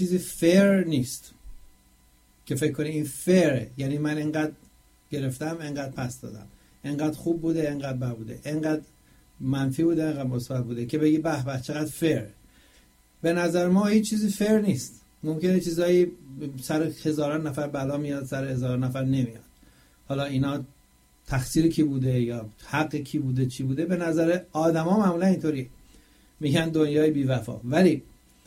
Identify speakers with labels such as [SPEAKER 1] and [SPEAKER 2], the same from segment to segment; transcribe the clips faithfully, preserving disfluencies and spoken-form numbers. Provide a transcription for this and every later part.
[SPEAKER 1] چیزی فیر نیست که فکر کنی این فیره، یعنی من انقدر گرفتم انقدر پس دادم، انقدر خوب بوده انقدر بد بوده، انقدر منفی بوده انقدر مثبت بوده که بگی به به چقدر فیر. به نظر ما هیچ چیزی فیر نیست. ممکنه چیزایی سر هزاران نفر بلا میاد، سر هزاران نفر نمیاد. حالا اینا تقصیر کی بوده یا حق کی بوده چی بوده، به نظر آدما معمولا اینطوری میگن دنیای بی وفا. ولی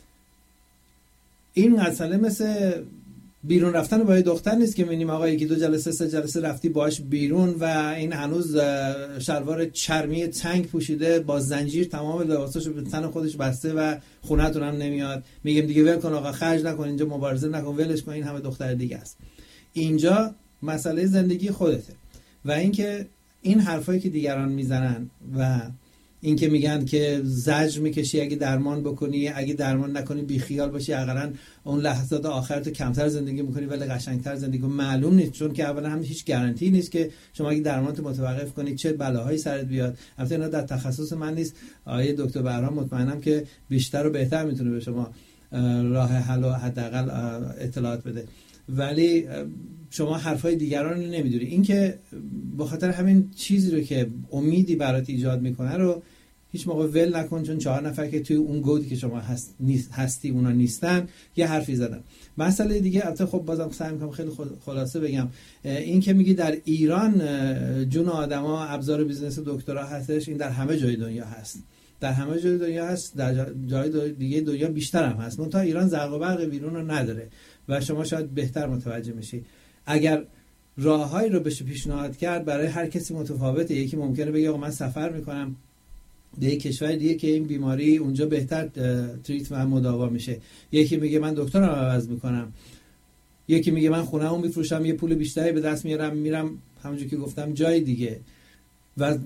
[SPEAKER 1] این مسئله مثل بیرون رفتن با یه دختر نیست که می‌بینیم آقا یکی دو جلسه سه جلسه رفتی باهاش بیرون و این هنوز شلوار چرمی تنگ پوشیده با زنجیر تمام لباساشو به تن خودش بسته و خونه‌تون هم نمیاد، میگیم دیگه ول کن آقا، خرج نکن اینجا، مبارزه نکن، ولش کن، این همه دختر دیگه است. اینجا مسئله زندگی خودته. و اینکه این حرفایی که دیگران میزنن و این که میگن که زجر میکشی اگه درمان بکنی، اگه درمان نکنی بیخیال باشی، اقلا اون لحظات آخر تو کمتر زندگی میکنی ولی قشنگتر زندگی کنی، معلوم نیست. چون که اولا هم هیچ گارانتی نیست که شما اگه درمان تو متوقف کنی چه بلاهایی سرت بیاد. البته اینا در تخصص من نیست، آقای دکتر بهرام مطمئنم که بیشتر و بهتر میتونه به شما راه حل و حداقل اطلاعات بده. ولی شما حرفای دیگران رو نمیدونی. این که به خاطر همین چیزی رو که امیدی برات ایجاد میکنه رو هیچ موقع ول نکن، چون چهار نفر که توی اون گودی که شما هست نیست هستی اونا نیستن یه حرفی زدن. مسئله دیگه البته خب بازم سعی میکنم خیلی خلاصه بگم، این که میگی در ایران جون آدما ابزار بیزنس دکترا هستش، این در همه جای دنیا هست، در همه جای دنیا هست، در جای دیگه دنیا بیشتر هم هست. منتها ایران زرق و برق بیرون رو نداره و شما شاید بهتر متوجه میشی. اگر راههایی رو بشه پیشنهاد کرد برای هر کسی متفاوته. یکی ممکنه بگه آقا من سفر میکنم به یک کشور دیگه که این بیماری اونجا بهتر تریت و مداوا میشه، یکی میگه من دکترم عوض میکنم، یکی میگه من خونه‌مو میفروشم یه پول بیشتری به دست میارم میرم همونجوری که گفتم جای دیگه. و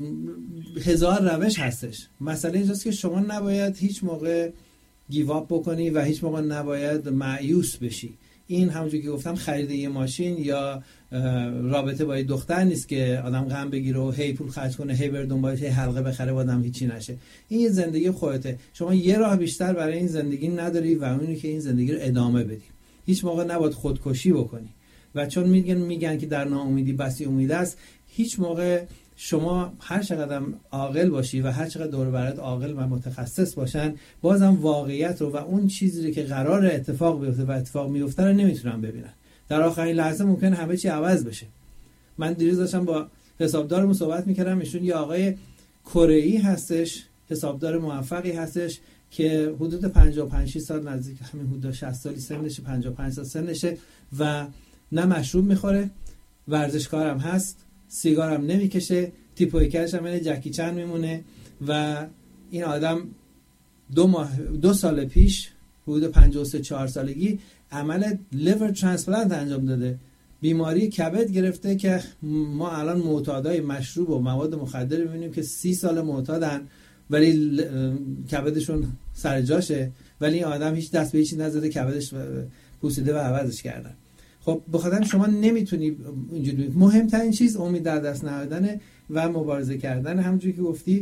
[SPEAKER 1] هزار روش هستش. مسئله اینجاست که شما نباید هیچ موقع گیواب بکنی و هیچ موقع نباید مایوس بشی. این همونجوری که گفتم خرید یه ماشین یا رابطه با یه دختر نیست که آدم غم بگیره و هی پول خرج کنه، هی بره دنبالش، هی حلقه بخره و آدم هیچی نشه. این یه زندگی خودته. شما یه راه بیشتر برای این زندگی نداری و اونی که این زندگی رو ادامه بدی. هیچ موقع نباید خودکشی بکنی. و چون میگن میگن که در ناامیدی بسی امید است، هیچ موقع شما هر چقدر عاقل باشی و هر چقدر دور و برت عاقل و متخصص باشن، بازم واقعیت رو و اون چیزی که قرار اتفاق بیفته و اتفاق میفته رو نمیتونن ببینن. در آخرین لحظه ممکن همه چی عوض بشه. من دیروز داشتم با حسابدارمون صحبت میکردم، ایشون یه آقای کره‌ای هستش، حسابدار موفقی هستش که حدود پنجاه و پنج سال، نزدیک همین حدود شصت سالی سنشه، پنجاه و پنج سال سنشه و نه مشروب میخوره، ورزشکارم هست، سیگارم نمیکشه، تیپوی کش هم اینه جکی چن میمونه. و این آدم دو ماه دو سال پیش حدود پنجاه و سه چهار سالگی عمل لیور ترانسپلنت انجام داده. بیماری کبد گرفته که ما الان معتادای مشروب و مواد مخدر میبینیم که سی سال معتادن ولی کبدشون سر جاشه، ولی این آدم هیچ دست به هیچی نزده، کبدش پوسیده و عوضش کردن. خب بخاطر شما نمیتونی اینجوری. مهمترین چیز امید در دست نهادن و مبارزه کردن، همونجوری که گفتی،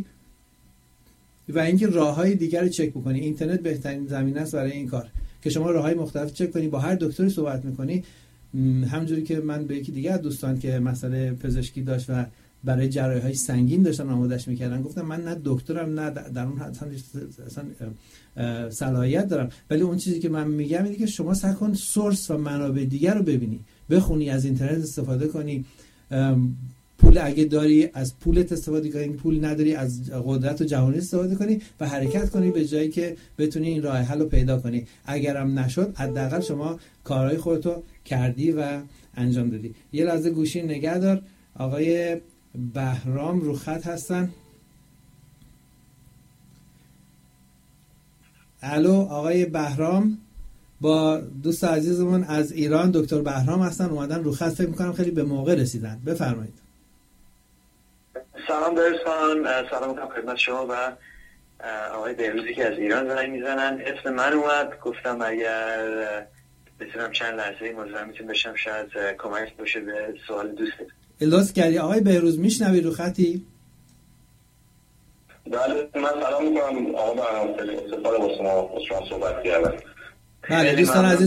[SPEAKER 1] و اینکه راههای دیگر رو چک بکنی. اینترنت بهترین زمینه است برای این کار که شما راههای مختلف چک کنی، با هر دکتری صحبت میکنی. همونجوری که من به یکی دیگه از دوستان که مسئله پزشکی داشت و برای جراحی‌های سنگین داشتن آمادهش میکردن، گفتم من نه دکترم نه در اون اصلا صلاحیت دارم، ولی اون چیزی که من میگم اینه که شما سعی کن سورس و منابع دیگر رو ببینی، بخونی، از اینترنت استفاده کنی، پول اگه داری از پولت استفاده کنی، پول نداری از قدرت و جهانی استفاده کنی و حرکت کنی به جایی که بتونی این راه حل رو پیدا کنی. اگرم نشد حداقل شما کارهای خودتو کردی و انجام دادی. یه لحظه گوشی نگه دار. آقای بهرام رو خط هستن. الو آقای بهرام، با دوست عزیزمون از ایران دکتر بهرام هستن، اومدن رو خط، فکر می‌کنم خیلی به موقع رسیدن. بفرمایید.
[SPEAKER 2] سلام برسان، سلام میکنم خدمت شما و آقای بهروزی که از ایران زنگ میزنن. اسم من اومد، گفتم اگر بتونم چند لحظه مزاحمتون بشم شاید کمک باشه به سوال دوستت.
[SPEAKER 1] التماس کردی آقای بهروز، میشنوی رو خطی؟
[SPEAKER 3] بله من سلام میکنم آقا بهرام، خیلی افتخار با شما با شما صحبت کردم.
[SPEAKER 1] بله دوستان عزیز